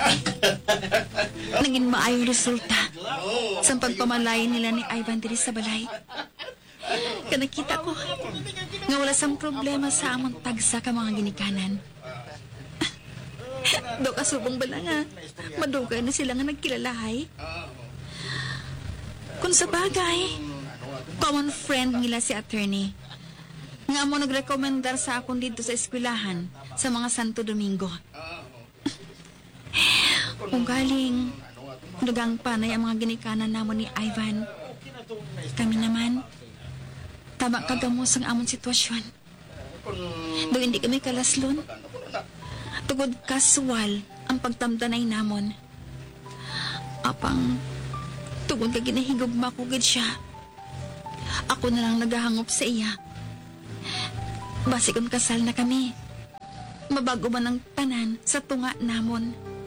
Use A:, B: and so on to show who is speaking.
A: Naging maayong resulta sa pagpamalayan nila ni Ivan diri sa balay. Kanakita ko nga wala sang problema sa among tagsa ka mga ginikanan. Do kasubong bala nga madugay na sila nga nagkilalahay. Kung sa bagay, common friend nila si attorney nga mo nagrekomendar sa akon dito sa eskwelahan sa mga Santo Domingo. Kung galing dugang panay ang mga ginikanan namon ni Ivan, kami naman tama kagamos ang amon sitwasyon. Do hindi kami kalaslon, tugod kaswal ang pagtamdanay namon. Apang tugod ka ginahigugma ko gid siya, ako na lang naghahangop sa iya. Basi kung kasal na kami, mabago man ang tanan sa tunga namon.